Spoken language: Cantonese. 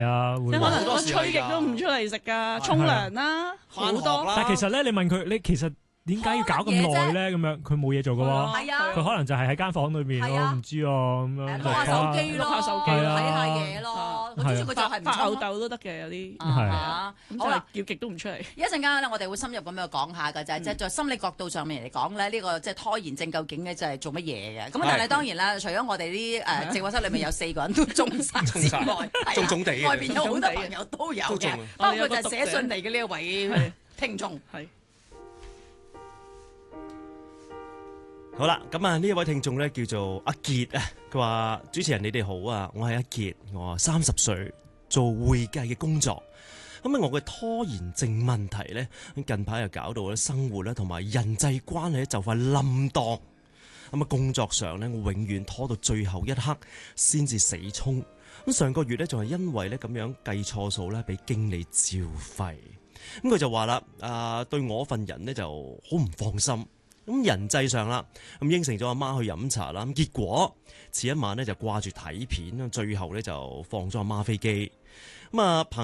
啊， 即係可能我吹極都唔出嚟食㗎，沖涼啦，好多。 但係其實咧，你問佢，你其實點解要搞咁耐咧？咁樣佢冇嘢做㗎喎。 係啊， 佢可能就係喺間房裏邊，我唔知啊咁樣。 攞下手機咯，睇下嘢咯。佢就係唔發吽豆都得嘅，有啲係啊。好啦，叫極都唔出嚟。 一陣間咧，我哋會深入咁樣講下嘅就係即係在心理角度上面嚟講咧，呢個即係拖延症究竟咧就係做乜嘢嘅？咁但係當然啦，除咗我哋啲直播室裏面有4個人都中晒之外， 中地外邊有好多朋友都有嘅，包括就係寫信嚟嘅呢一位聽眾。 係。 好啦，咁啊呢一位聽眾咧叫做阿傑啊，佢話主持人你哋好啊，我係阿傑，我30歲，做會計嘅工作。咁啊我嘅拖延症問題咧，近排又搞到咧生活咧同埋人際關係就快冧檔。咁啊工作上咧，我永遠拖到最後一刻先至死衝。咁上個月咧仲係因為咧咁樣計錯數咧，俾經理照肺。咁佢就話啦，對我份人咧就好唔放心。咁人際上啦，咁應承咗阿媽去飲茶啦，咁結果遲一晚咧就掛住睇片，最後咧就放咗阿媽飛機。咁啊